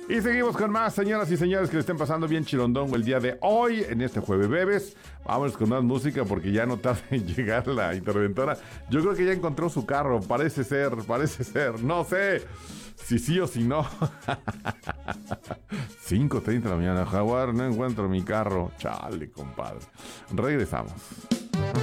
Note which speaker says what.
Speaker 1: Y seguimos con más, señoras y señores, que le estén pasando bien chirondongo el día de hoy, en este jueves bebes. Vámonos con más música porque ya no tarda en llegar la interventora. Yo creo que ya encontró su carro, parece ser, no sé si sí o si no. 5:30 de la mañana, Jaguar, no encuentro mi carro. Chale, compadre. Regresamos.